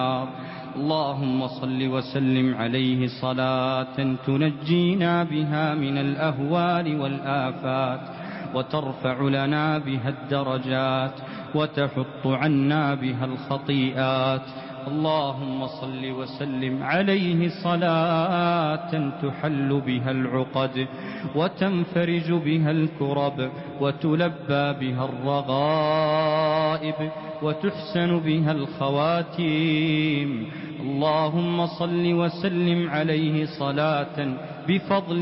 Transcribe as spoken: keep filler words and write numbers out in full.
اللهم صل وسلم عليه صلاة تنجينا بها من الأهوال والآفات وترفع لنا بها الدرجات وتحط عنا بها الخطيئات. اللهم صل وسلم عليه صلاة تحل بها العقد وتنفرج بها الكرب وتلبى بها الرغائب وتحسن بها الخواتيم. اللهم صل وسلم عليه صلاة بفضل